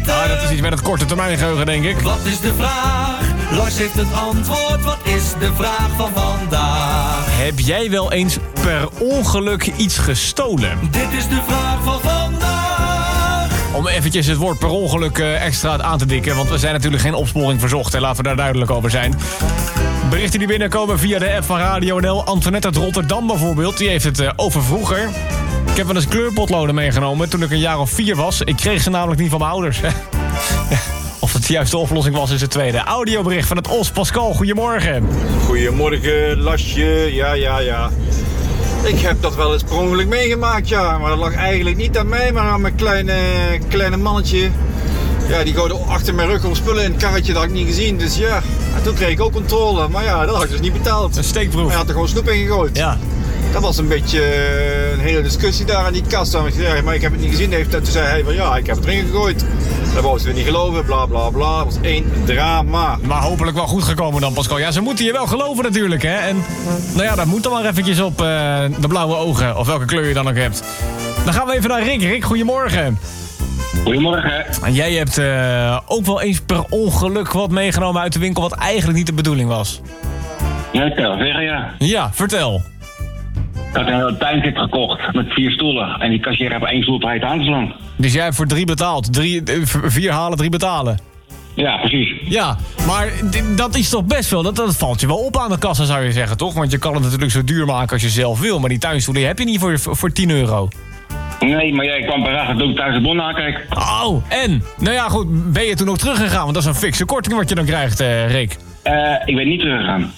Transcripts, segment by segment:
weten. Ah, dat is iets met het korte termijn geheugen, denk ik. Wat is de vraag? Lars heeft het antwoord. Wat is de vraag van vandaag? Heb jij wel eens per ongeluk iets gestolen? Dit is de vraag van vandaag. Om eventjes het woord per ongeluk extra aan te dikken, want we zijn natuurlijk geen opsporing verzocht. En laten we daar duidelijk over zijn. Berichten die binnenkomen via de app van Radio NL. Antoinette uit Rotterdam bijvoorbeeld, die heeft het over vroeger. Ik heb wel eens kleurpotloden meegenomen toen ik een jaar of 4 was. Ik kreeg ze namelijk niet van mijn ouders. Of het de juiste oplossing was is het tweede. Audiobericht van het Os. Pascal, goedemorgen. Goedemorgen, Lasje. Ja. Ik heb dat wel eens per ongeluk meegemaakt, ja. Maar dat lag eigenlijk niet aan mij, maar aan mijn kleine mannetje. Ja, die gooide achter mijn rug om spullen in het karretje, dat had ik niet gezien. Dus ja, en toen kreeg ik ook controle. Maar ja, dat had ik dus niet betaald. Een steekproef. Hij had er gewoon snoep in gegooid. Ja. Dat was een beetje een hele discussie daar aan die kast. Dan zei, maar ik heb het niet gezien. Toen zei hij van ja, ik heb het erin gegooid. Dat wou ze weer niet geloven, bla bla bla. Dat was één drama. Maar hopelijk wel goed gekomen dan, Pascal. Ja, ze moeten je wel geloven natuurlijk, hè. En nou ja, dat moet dan maar eventjes op de blauwe ogen. Of welke kleur je dan ook hebt. Dan gaan we even naar Rick. Rick, goedemorgen. Goedemorgen. En jij hebt ook wel eens per ongeluk wat meegenomen uit de winkel wat eigenlijk niet de bedoeling was. Ja, ik kan wel zeggen, ja. Ja, vertel. Ik had een tuinkit gekocht met 4 stoelen. En die kassier heeft 1 stoel op height aanslaan. Dus jij hebt voor 3 betaald. 4 halen, 3 betalen. Ja, precies. Ja, maar dat is toch best wel... Dat valt je wel op aan de kassa, zou je zeggen, toch? Want je kan het natuurlijk zo duur maken als je zelf wil. Maar die tuinstoelen heb je niet voor 10 euro. Nee, maar jij kwam paragraaf toen ik thuis de bon nakijk. Oh, en? Nou ja, goed, ben je toen ook teruggegaan? Want dat is een fikse korting wat je dan krijgt, Rick. Ik ben niet teruggegaan.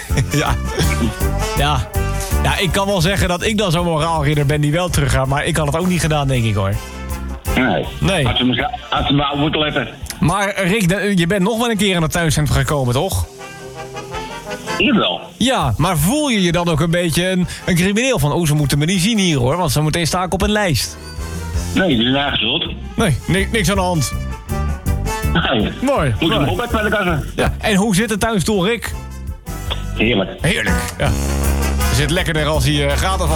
Ja, ik kan wel zeggen dat ik dan zo'n moraalridder ben die wel teruggaat. Maar ik had het ook niet gedaan, denk ik, hoor. Nee. Had ze me op moeten letten. Maar Rick, je bent nog wel een keer in het tuincentrum gekomen, toch? Jawel. Ja, maar voel je je dan ook een beetje een crimineel van... ze moeten me niet zien hier, hoor, want zo meteen sta ik op een lijst. Nee, die is aangeschuld. Nee, niks aan de hand. Nee. Mooi. Moet je hem op bij de kassa. Ja, en hoe zit de tuinstoel, Rick? Heerlijk. Heerlijk, ja. Zit lekkerder als hij gratis was